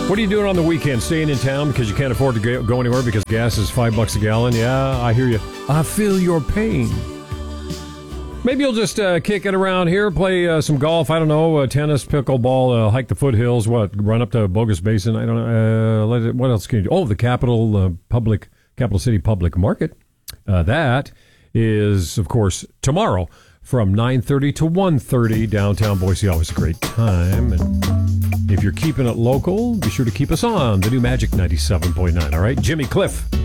What are you doing on the weekend? Staying in town because you can't afford to go anywhere because gas is $5 a gallon? Yeah, I hear you. I feel your pain. Maybe you'll just kick it around here, play some golf, I don't know, tennis, pickleball, hike the foothills, run up to Bogus Basin, I don't know. What else can you do? Oh, the Capital City Public Market. That is, of course, tomorrow from 9:30 to 1:30, downtown Boise. Always a great time. And if you're keeping it local, be sure to keep us on the new Magic 97.9. All right, Jimmy Cliff.